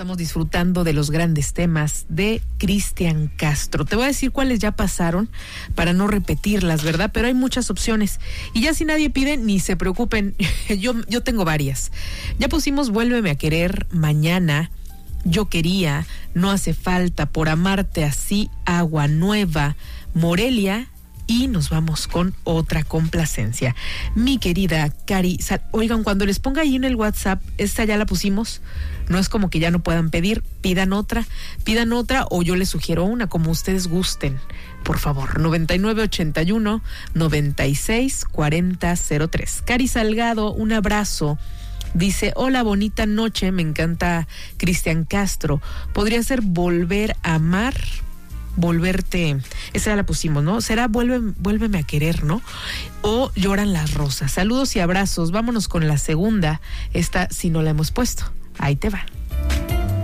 Estamos disfrutando de los grandes temas de Cristian Castro. Te voy a decir cuáles ya pasaron para no repetirlas, ¿verdad? Pero hay muchas opciones. Y ya si nadie pide, ni se preocupen. Yo tengo varias. Ya pusimos Vuélveme a querer, Mañana, Yo quería, No hace falta, Por amarte así, Agua nueva, Morelia. Y nos vamos con otra complacencia. Mi querida Cari, oigan, cuando les ponga ahí en el WhatsApp, esta ya la pusimos, no es como que ya no puedan pedir, pidan otra, o yo les sugiero una, como ustedes gusten, por favor. 9981-964003. Cari Salgado, un abrazo. Dice, hola, bonita noche, me encanta Cristian Castro. ¿Podría ser Volver a amar? Volverte, esa ya la pusimos, ¿no? Será Vuélveme a querer, ¿no? O Lloran las rosas. Saludos y abrazos. Vámonos con la segunda. Esta sí no la hemos puesto. Ahí te va.